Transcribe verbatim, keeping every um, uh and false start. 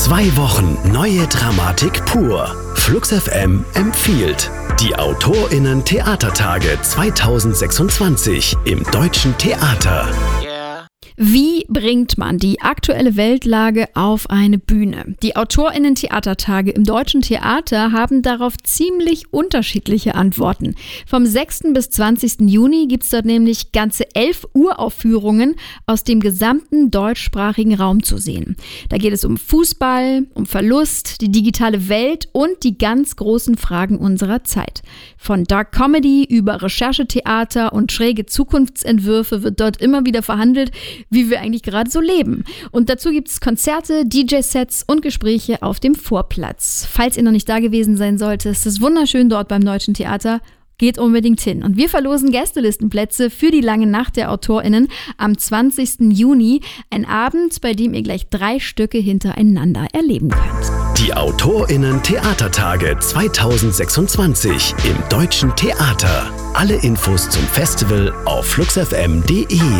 Zwei Wochen neue Dramatik pur. Flux F M empfiehlt die AutorInnen-Theatertage zweitausendsechsundzwanzig im Deutschen Theater. Wie bringt man die aktuelle Weltlage auf eine Bühne? Die AutorInnen-Theatertage im Deutschen Theater haben darauf ziemlich unterschiedliche Antworten. Vom sechsten bis zwanzigsten Juni gibt es dort nämlich ganze elf Uraufführungen aus dem gesamten deutschsprachigen Raum zu sehen. Da geht es um Fußball, um Verlust, die digitale Welt und die ganz großen Fragen unserer Zeit. Von Dark Comedy über Recherchetheater und schräge Zukunftsentwürfe wird dort immer wieder verhandelt, wie wir eigentlich gerade so leben. Und dazu gibt es Konzerte, D J-Sets und Gespräche auf dem Vorplatz. Falls ihr noch nicht da gewesen sein solltet, ist es wunderschön dort beim Deutschen Theater. Geht unbedingt hin. Und wir verlosen Gästelistenplätze für die lange Nacht der AutorInnen am zwanzigsten Juni. Ein Abend, bei dem ihr gleich drei Stücke hintereinander erleben könnt. Die AutorInnen-Theatertage zweitausendsechsundzwanzig im Deutschen Theater. Alle Infos zum Festival auf flux f m punkt d e.